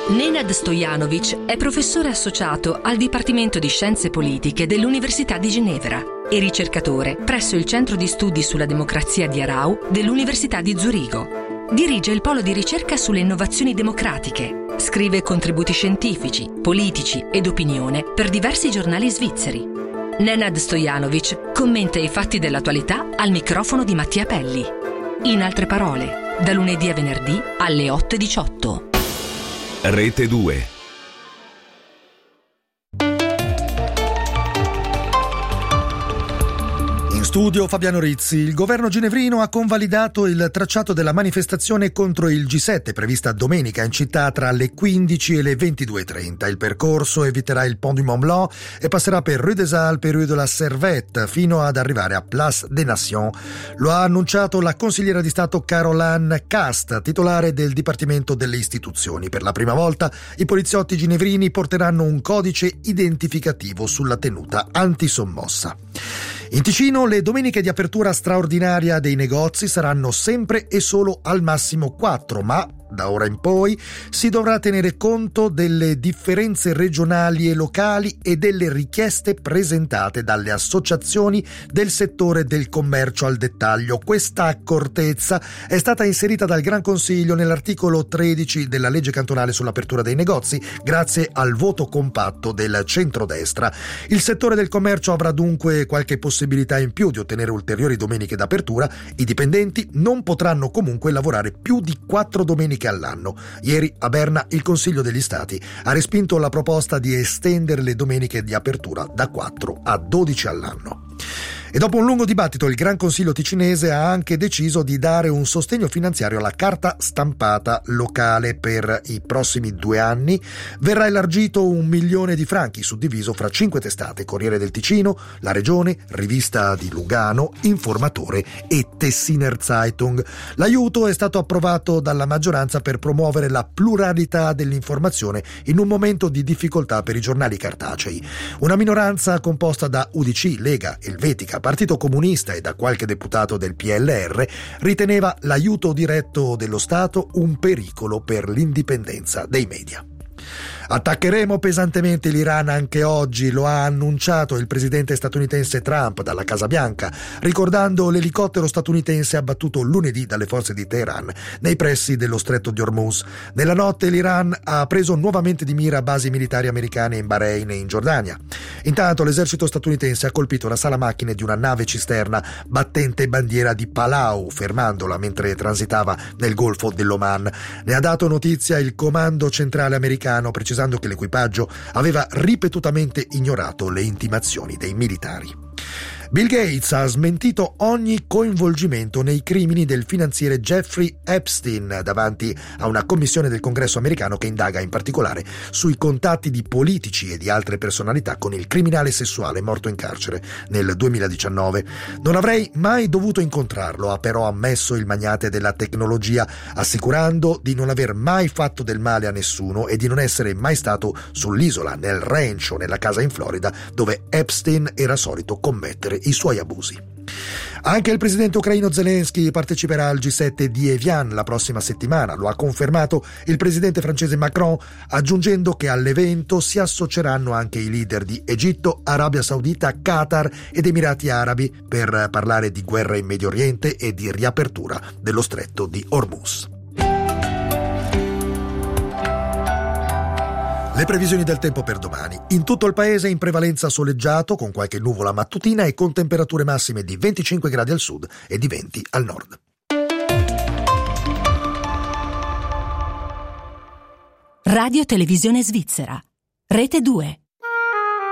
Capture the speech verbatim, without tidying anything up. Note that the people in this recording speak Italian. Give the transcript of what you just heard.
Nenad Stojanovic è professore associato al Dipartimento di Scienze Politiche dell'Università di Ginevra e ricercatore presso il Centro di Studi sulla Democrazia di Aarau dell'Università di Zurigo. Dirige il polo di ricerca sulle innovazioni democratiche. Scrive contributi scientifici, politici ed opinione per diversi giornali svizzeri. Nenad Stojanovic commenta i fatti dell'attualità al microfono di Mattia Pelli. In altre parole, da lunedì a venerdì alle otto e diciotto. Rete due. In studio Fabiano Rizzi. Il governo ginevrino ha convalidato il tracciato della manifestazione contro il G sette prevista domenica in città tra le quindici e le ventidue e trenta. Il percorso eviterà il Pont du Mont Blanc e passerà per Rue des Alpes e Rue de la Servette fino ad arrivare a Place des Nations. Lo ha annunciato la consigliera di Stato Caroline Cast, titolare del Dipartimento delle Istituzioni. Per la prima volta i poliziotti ginevrini porteranno un codice identificativo sulla tenuta antisommossa. In Ticino le domeniche di apertura straordinaria dei negozi saranno sempre e solo al massimo quattro, ma da ora in poi si dovrà tenere conto delle differenze regionali e locali e delle richieste presentate dalle associazioni del settore del commercio al dettaglio. Questa accortezza è stata inserita dal Gran Consiglio nell'articolo tredici della legge cantonale sull'apertura dei negozi, grazie al voto compatto del centrodestra. Il settore del commercio avrà dunque qualche possibilità in più di ottenere ulteriori domeniche d'apertura. I dipendenti non potranno comunque lavorare più di quattro domeniche all'anno. Ieri a Berna il Consiglio degli Stati ha respinto la proposta di estendere le domeniche di apertura da quattro a dodici all'anno. E dopo un lungo dibattito il Gran Consiglio ticinese ha anche deciso di dare un sostegno finanziario alla carta stampata locale. Per i prossimi due anni verrà elargito un milione di franchi suddiviso fra cinque testate: Corriere del Ticino, La Regione, Rivista di Lugano, Informatore e Tessiner Zeitung. L'aiuto è stato approvato dalla maggioranza per promuovere la pluralità dell'informazione in un momento di difficoltà per i giornali cartacei. Una minoranza composta da U D C, Lega, Elvetica, Partito Comunista e da qualche deputato del P L R riteneva l'aiuto diretto dello Stato un pericolo per l'indipendenza dei media. Attaccheremo pesantemente l'Iran anche oggi, lo ha annunciato il presidente statunitense Trump dalla Casa Bianca, ricordando l'elicottero statunitense abbattuto lunedì dalle forze di Teheran nei pressi dello stretto di Hormuz. Nella notte l'Iran ha preso nuovamente di mira basi militari americane in Bahrain e in Giordania. Intanto l'esercito statunitense ha colpito la sala macchine di una nave cisterna battente bandiera di Palau, fermandola mentre transitava nel Golfo dell'Oman. Ne ha dato notizia il comando centrale americano, precisamente che l'equipaggio aveva ripetutamente ignorato le intimazioni dei militari. Bill Gates ha smentito ogni coinvolgimento nei crimini del finanziere Jeffrey Epstein davanti a una commissione del Congresso americano che indaga in particolare sui contatti di politici e di altre personalità con il criminale sessuale morto in carcere nel duemiladiciannove. Non avrei mai dovuto incontrarlo, ha però ammesso il magnate della tecnologia, assicurando di non aver mai fatto del male a nessuno e di non essere mai stato sull'isola, nel ranch o nella casa in Florida dove Epstein era solito commettere i suoi abusi. Anche il presidente ucraino Zelensky parteciperà al G sette di Evian la prossima settimana, lo ha confermato il presidente francese Macron, aggiungendo che all'evento si associeranno anche i leader di Egitto, Arabia Saudita, Qatar ed Emirati Arabi per parlare di guerra in Medio Oriente e di riapertura dello stretto di Hormuz. Le previsioni del tempo per domani. In tutto il paese in prevalenza soleggiato, con qualche nuvola mattutina e con temperature massime di venticinque gradi al sud e di venti al nord. Radio Televisione Svizzera. Rete due.